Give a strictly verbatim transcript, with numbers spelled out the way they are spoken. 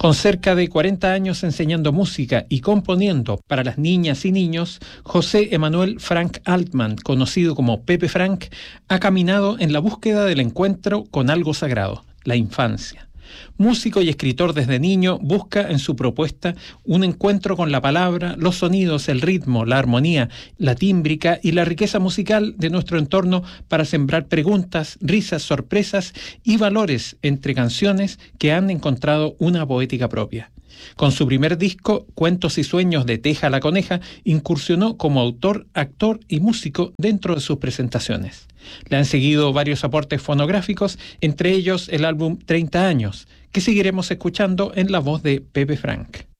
Con cerca de cuarenta años enseñando música y componiendo para las niñas y niños, José Emanuel Frank Altman, conocido como Pepe Frank, ha caminado en la búsqueda del encuentro con algo sagrado, la infancia. Músico y escritor desde niño, busca en su propuesta un encuentro con la palabra, los sonidos, el ritmo, la armonía, la tímbrica y la riqueza musical de nuestro entorno para sembrar preguntas, risas, sorpresas y valores entre canciones que han encontrado una poética propia. Con su primer disco, Cuentos y Sueños de Teja la Coneja, incursionó como autor, actor y músico dentro de sus presentaciones. Le han seguido varios aportes fonográficos, entre ellos el álbum treinta años, que seguiremos escuchando en la voz de Pepe Frank.